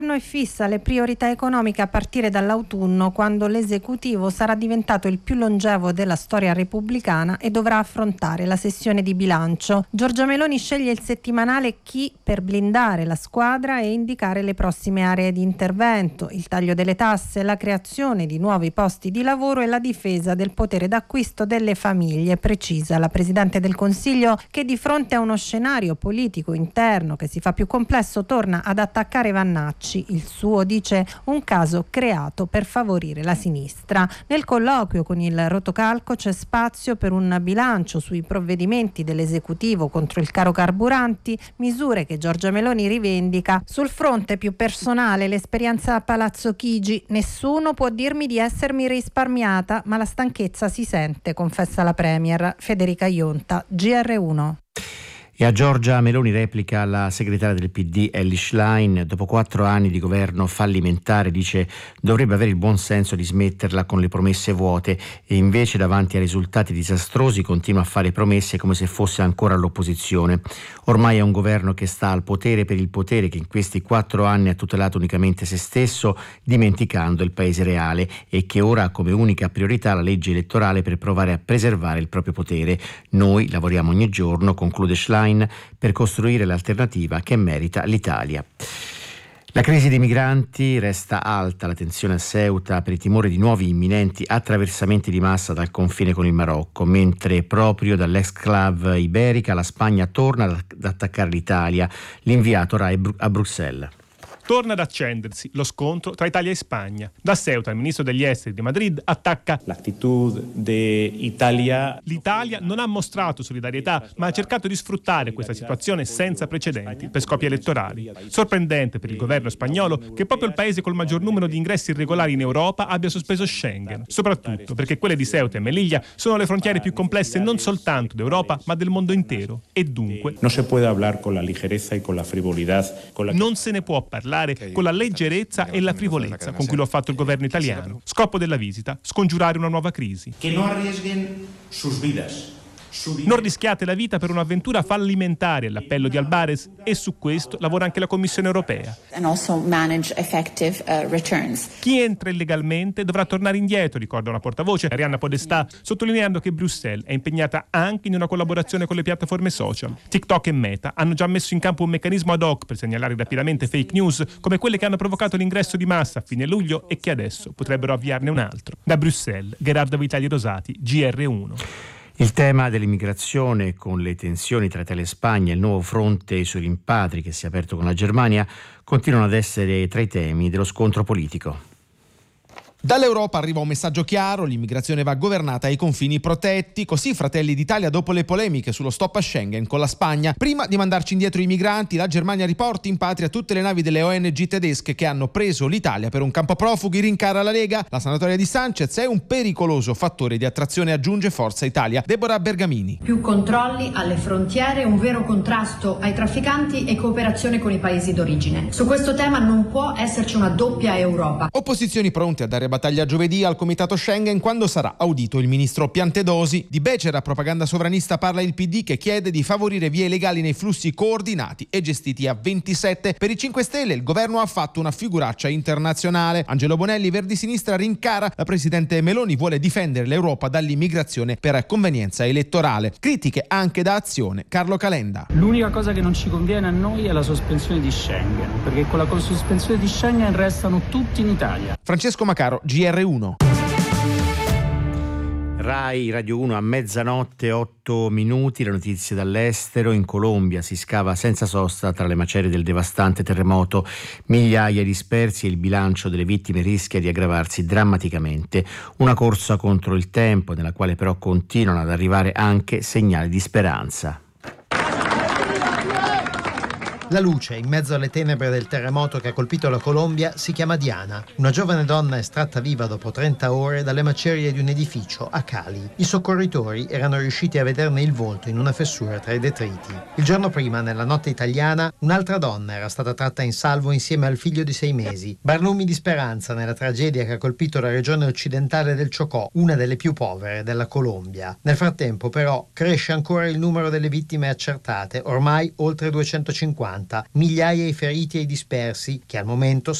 E fissa le priorità economiche a partire dall'autunno, quando l'esecutivo sarà diventato il più longevo della storia repubblicana e dovrà affrontare la sessione di bilancio. Giorgia Meloni sceglie il settimanale Chi per blindare la squadra e indicare le prossime aree di intervento: il taglio delle tasse, la creazione di nuovi posti di lavoro e la difesa del potere d'acquisto delle famiglie. Precisa la Presidente del Consiglio che di fronte a uno scenario politico interno che si fa più complesso torna ad attaccare Vannacci. Il suo, dice, un caso creato per favorire la sinistra. Nel colloquio con il rotocalco c'è spazio per un bilancio sui provvedimenti dell'esecutivo contro il caro carburanti, misure che Giorgia Meloni rivendica. Sul fronte più personale, l'esperienza a Palazzo Chigi: nessuno può dirmi di essermi risparmiata, ma la stanchezza si sente, confessa la Premier. Federica Ionta, GR1. E a Giorgia Meloni replica la segretaria del PD Elly Schlein: dopo 4 anni di governo fallimentare, dice, dovrebbe avere il buon senso di smetterla con le promesse vuote, e invece davanti a risultati disastrosi continua a fare promesse come se fosse ancora all'opposizione. Ormai è un governo che sta al potere per il potere, che in questi 4 anni ha tutelato unicamente se stesso, dimenticando il paese reale, e che ora ha come unica priorità la legge elettorale per provare a preservare il proprio potere. Noi lavoriamo ogni giorno, conclude Schlein, per costruire l'alternativa che merita l'Italia. La crisi dei migranti: resta alta la tensione a Ceuta per il timore di nuovi imminenti attraversamenti di massa dal confine con il Marocco, mentre proprio dall'exclave iberica la Spagna torna ad attaccare l'Italia. L'inviato RAI a Bruxelles. Torna ad accendersi lo scontro tra Italia e Spagna. Da Ceuta il ministro degli esteri di Madrid attacca l'Italia non ha mostrato solidarietà, ma ha cercato di sfruttare questa situazione senza precedenti per scopi elettorali. Sorprendente per il governo spagnolo che proprio il paese col maggior numero di ingressi irregolari in Europa abbia sospeso Schengen, soprattutto perché quelle di Ceuta e Melilla sono le frontiere più complesse non soltanto d'Europa ma del mondo intero, e dunque non se ne può parlare con la leggerezza e la frivolezza con cui lo ha fatto il governo italiano. Scopo della visita: scongiurare una nuova crisi. Non rischiate la vita per un'avventura fallimentare, l'appello di Albares, e su questo lavora anche la Commissione europea. Chi entra illegalmente dovrà tornare indietro, ricorda una portavoce, Arianna Podestà, sottolineando che Bruxelles è impegnata anche in una collaborazione con le piattaforme social. TikTok e Meta hanno già messo in campo un meccanismo ad hoc per segnalare rapidamente fake news come quelle che hanno provocato l'ingresso di massa a fine luglio e che adesso potrebbero avviarne un altro. Da Bruxelles, Gerardo Vitali Rosati, GR1. Il tema dell'immigrazione, con le tensioni tra Italia e Spagna e il nuovo fronte sui rimpatri che si è aperto con la Germania, continuano ad essere tra i temi dello scontro politico. Dall'Europa arriva un messaggio chiaro: l'immigrazione va governata ai confini protetti. Così Fratelli d'Italia, dopo le polemiche sullo stop a Schengen con la Spagna. Prima di mandarci indietro i migranti, la Germania riporti in patria tutte le navi delle ONG tedesche che hanno preso l'Italia per un campo profughi, rincara la Lega. La sanatoria di Sanchez è un pericoloso fattore di attrazione, aggiunge Forza Italia. Deborah Bergamini. Più controlli alle frontiere, un vero contrasto ai trafficanti e cooperazione con i paesi d'origine. Su questo tema non può esserci una doppia Europa. Opposizioni pronte a dare battaglia giovedì al comitato Schengen quando sarà audito il ministro Piantedosi. Di becera propaganda sovranista parla il PD, che chiede di favorire vie legali nei flussi coordinati e gestiti a 27. Per i 5 Stelle il governo ha fatto una figuraccia internazionale. Angelo Bonelli, Verdi Sinistra, rincara: la presidente Meloni vuole difendere l'Europa dall'immigrazione per convenienza elettorale. Critiche anche da Azione. Carlo Calenda. L'unica cosa che non ci conviene a noi è la sospensione di Schengen, perché con la sospensione di Schengen restano tutti in Italia. Francesco Macaro, GR1. RAI Radio 1 a mezzanotte 8 minuti. Le notizie dall'estero. In Colombia si scava senza sosta tra le macerie del devastante terremoto. Migliaia dispersi e il bilancio delle vittime rischia di aggravarsi drammaticamente. Una corsa contro il tempo nella quale però continuano ad arrivare anche segnali di speranza. La luce in mezzo alle tenebre del terremoto che ha colpito la Colombia si chiama Diana, una giovane donna estratta viva dopo 30 ore dalle macerie di un edificio a Cali. I soccorritori erano riusciti a vederne il volto in una fessura tra i detriti. Il giorno prima, nella notte italiana, un'altra donna era stata tratta in salvo insieme al figlio di 6 mesi. Barnumi di speranza nella tragedia che ha colpito la regione occidentale del Chocó, una delle più povere della Colombia. Nel frattempo, però, cresce ancora il numero delle vittime accertate, ormai oltre 250. 150, migliaia i feriti e i dispersi, che al momento